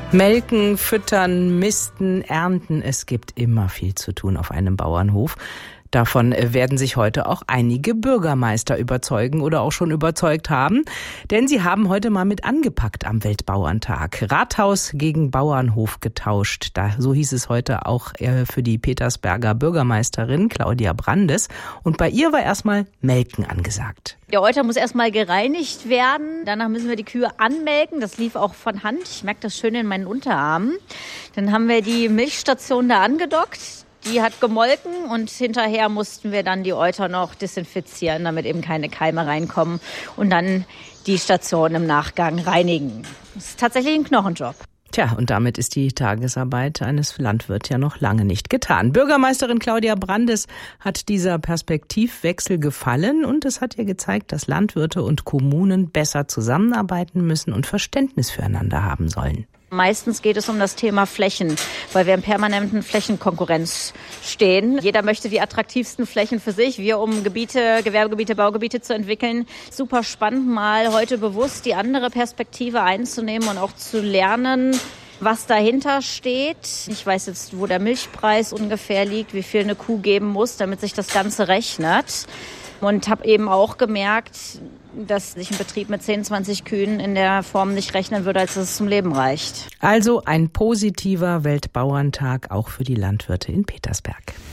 Melken, füttern, misten, ernten. Es gibt immer viel zu tun auf einem Bauernhof. Davon werden sich heute auch einige Bürgermeister überzeugen oder auch schon überzeugt haben. Denn sie haben heute mal mit angepackt am Weltbauerntag. Rathaus gegen Bauernhof getauscht. So hieß es heute auch für die Petersberger Bürgermeisterin Claudia Brandes. Und bei ihr war erstmal Melken angesagt. Der Euter muss erstmal gereinigt werden. Danach müssen wir die Kühe anmelken. Das lief auch von Hand. Ich merke das schön in meinen Unterarmen. Dann haben wir die Milchstation da angedockt. Die hat gemolken und hinterher mussten wir dann die Euter noch desinfizieren, damit eben keine Keime reinkommen und dann die Station im Nachgang reinigen. Das ist tatsächlich ein Knochenjob. Tja, und damit ist die Tagesarbeit eines Landwirts ja noch lange nicht getan. Bürgermeisterin Claudia Brandes hat dieser Perspektivwechsel gefallen und es hat ihr gezeigt, dass Landwirte und Kommunen besser zusammenarbeiten müssen und Verständnis füreinander haben sollen. Meistens geht es um das Thema Flächen, weil wir in permanenten Flächenkonkurrenz stehen. Jeder möchte die attraktivsten Flächen für sich, wir um Gebiete, Gewerbegebiete, Baugebiete zu entwickeln. Super spannend, mal heute bewusst die andere Perspektive einzunehmen und auch zu lernen, was dahinter steht. Ich weiß jetzt, wo der Milchpreis ungefähr liegt, wie viel eine Kuh geben muss, damit sich das Ganze rechnet. Und habe eben auch gemerkt, dass sich ein Betrieb mit 10, 20 Kühen in der Form nicht rechnen würde, als es zum Leben reicht. Also ein positiver Weltbauerntag auch für die Landwirte in Petersberg.